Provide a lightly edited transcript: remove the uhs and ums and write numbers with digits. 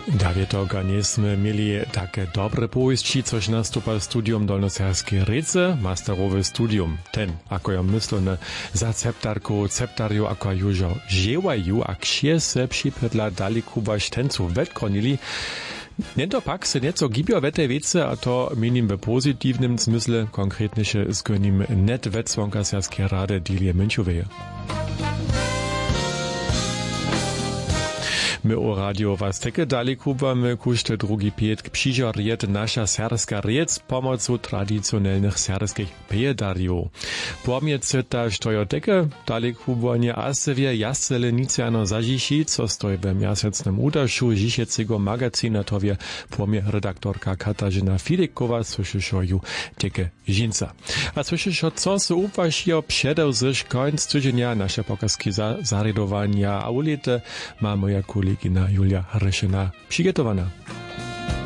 Dawiedoga nismy mieli takie dobre powieści, coś nastupa studium dolnoserskie Rece, masterowe studium. Ten, ako ja myślę, za ceptariu, ako już żywają, a ksie se przypredla dali kubaś tenców wetkonili. Nento pak se nieco gibio w tej wiece, a to minim w pozytywnym smysle, konkretnie z konim net wetsłonka serskie rady Dilie Münchoweje. My o radio was teke dali kubamy, kuszte drugi pietk przyżarjet nasza serska riec pomocą tradycjonalnych serskich pejedariów. Pomiece ta sztojoteke dali kubanie asewie jascele nicjano zažiši, co stoi w miasecnym udaszu žišecego magazina towie pomie redaktorka Katarzyna Filikowa, słyszyszą teke żinca. A słyszyszą, co se uwasiło przedeł zysz końc tydzienia nasze pokazki zaredowania, a ulite ma moja kolegina Julia Hryšina przygotowana.